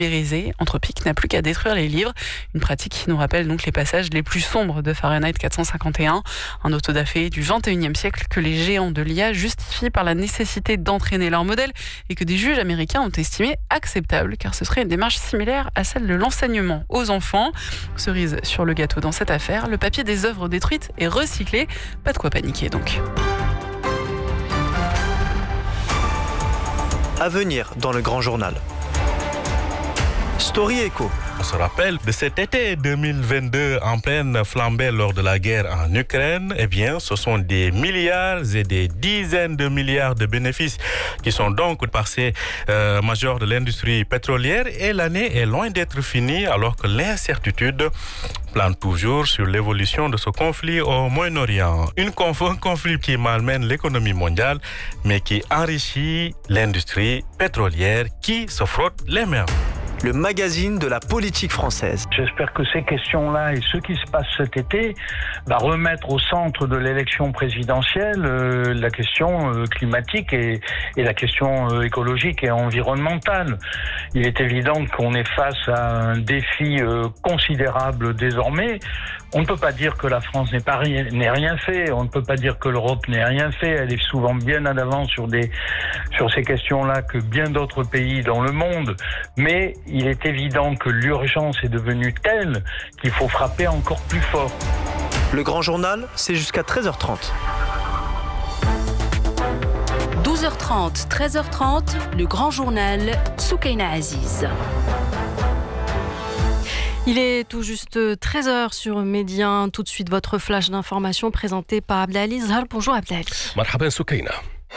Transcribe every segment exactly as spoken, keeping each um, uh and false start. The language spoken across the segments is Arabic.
numérisé, Anthropic n'a plus qu'à détruire les livres. Une pratique qui nous rappelle donc les passages les plus sombres de Fahrenheit quatre cent cinquante et un, un autodafé du vingt et unième siècle que les géants de l'I A justifient par la nécessité d'entraîner leur modèle et que des juges américains ont estimé acceptable, car ce serait une démarche similaire à celle de l'enseignement aux enfants. Cerise sur le gâteau dans cette affaire, le papier des œuvres détruites est recyclé. Pas de quoi paniquer donc. À venir dans le Grand Journal. Story Echo. On se rappelle de cet été deux mille vingt-deux en pleine flambée lors de la guerre en Ukraine. Eh bien, ce sont des milliards et des dizaines de milliards de bénéfices qui sont donc passés euh, majeurs de l'industrie pétrolière. Et l'année est loin d'être finie alors que l'incertitude plane toujours sur l'évolution de ce conflit au Moyen-Orient. Une conf- un conflit qui malmène l'économie mondiale, mais qui enrichit l'industrie pétrolière qui se frotte les mains. Le magazine de la politique française. J'espère que ces questions-là et ce qui se passe cet été va remettre au centre de l'élection présidentielle euh, la question euh, climatique et, et la question euh, écologique et environnementale. Il est évident qu'on est face à un défi euh, considérable désormais. On ne peut pas dire que la France n'ait pas rien, n'ait rien fait. On ne peut pas dire que l'Europe n'ait rien fait. Elle est souvent bien en avance sur des sur ces questions-là que bien d'autres pays dans le monde. Mais il est évident que l'urgence est devenue telle qu'il faut frapper encore plus fort. Le Grand Journal, c'est jusqu'à treize heures trente. douze heures trente, treize heures trente, le Grand Journal, Soukaina Aziz. Il est tout juste treize heures sur Médien. Tout de suite, votre flash d'information présenté par Abdelali Zahar. Bonjour Abdelali. Marhaban Soukaina.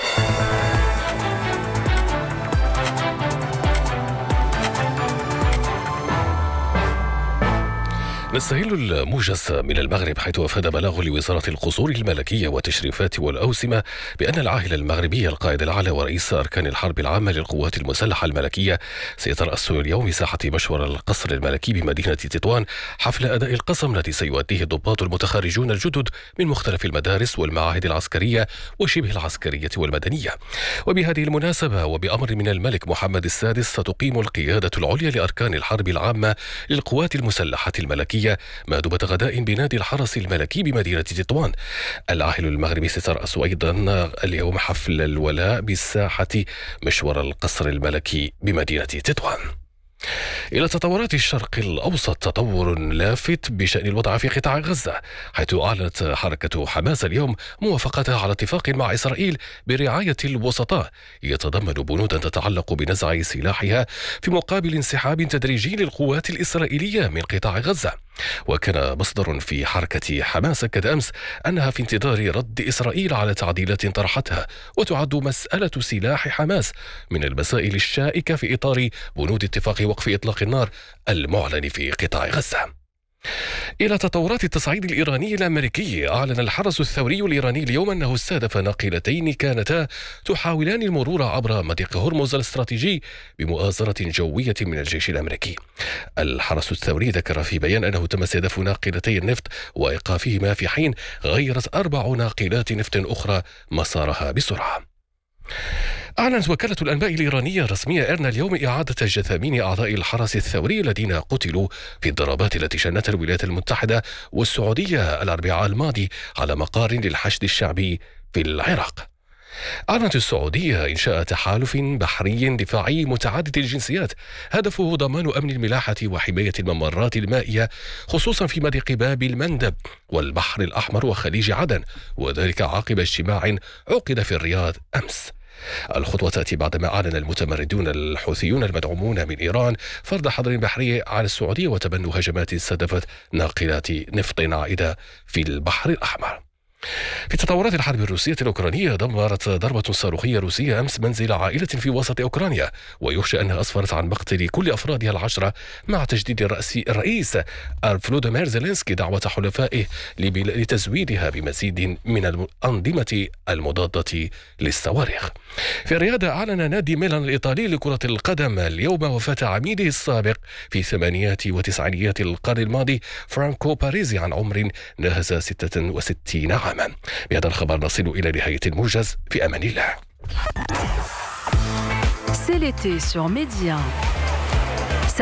نستهل الموجز من المغرب حيث أفاد بلاغ لوزارة القصور الملكية والتشريفات والأوسمة بأن العاهل المغربي القائد الأعلى ورئيس أركان الحرب العامة للقوات المسلحة الملكية سيترأس اليوم ساحة مشور القصر الملكي بمدينة تطوان حفل أداء القسم الذي سيؤديه الضباط المتخرجون الجدد من مختلف المدارس والمعاهد العسكرية وشبه العسكرية والمدنية. وبهذه المناسبة وبأمر من الملك محمد السادس ستقيم القيادة العليا لأركان الحرب العامة للقوات المسلحة الملكية مائدبة غداء بنادي الحرس الملكي بمدينة تطوان. العاهل المغربي سيترأس أيضا اليوم حفل الولاء بالساحة مشوار القصر الملكي بمدينة تطوان. إلى تطورات الشرق الأوسط، تطور لافت بشأن الوضع في قطاع غزة، حيث أعلنت حركة حماس اليوم موافقتها على اتفاق مع إسرائيل برعاية الوسطاء يتضمن بنودا تتعلق بنزع سلاحها في مقابل انسحاب تدريجي للقوات الإسرائيلية من قطاع غزة. وكان مصدر في حركة حماس أكد أمس أنها في انتظار رد إسرائيل على تعديلات طرحتها، وتعد مسألة سلاح حماس من المسائل الشائكة في إطار بنود اتفاق وقف إطلاق النار المعلن في قطاع غزة. إلى تطورات التصعيد الإيراني الأمريكي، أعلن الحرس الثوري الإيراني اليوم أنه استهدف ناقلتين كانتا تحاولان المرور عبر مضيق هرمز الاستراتيجي بمؤازرة جوية من الجيش الأمريكي. الحرس الثوري ذكر في بيان أنه تم استهداف ناقلتي النفط وإيقافهما في حين غيرت أربع ناقلات نفط أخرى مسارها بسرعة. أعلنت وكالة الأنباء الإيرانية الرسمية إيرنا اليوم إعادة جثامين أعضاء الحرس الثوري الذين قتلوا في الضربات التي شنتها الولايات المتحدة والسعودية الأربعاء الماضي على مقار للحشد الشعبي في العراق. أعلنت السعودية إنشاء تحالف بحري دفاعي متعدد الجنسيات هدفه ضمان أمن الملاحة وحماية الممرات المائية، خصوصا في مضيق باب المندب والبحر الأحمر وخليج عدن، وذلك عقب اجتماع عقد في الرياض أمس. الخطوة تأتي بعدما أعلن المتمردون الحوثيون المدعومون من إيران فرض حظر بحري على السعودية وتبنوا هجمات استهدفت ناقلات نفط عائدة في البحر الأحمر. في تطورات الحرب الروسية الأوكرانية، دمرت ضربة صاروخية روسية أمس منزل عائلة في وسط أوكرانيا، ويخشى أنها أسفرت عن مقتل كل أفرادها العشرة، مع تجديد الرئيس, الرئيس فلوديمير زيلينسكي دعوة حلفائه لتزويدها بمزيد من الأنظمة المضادة للصواريخ. في الرياضة، أعلن نادي ميلان الإيطالي لكرة القدم اليوم وفاة عميده السابق في ثمانينيات وتسعينيات القرن الماضي فرانكو باريزي عن عمر ناهز ستة وستين عاما. بهذا الخبر نصل إلى نهاية الموجز، في أمان الله. C'est l'été sur Média.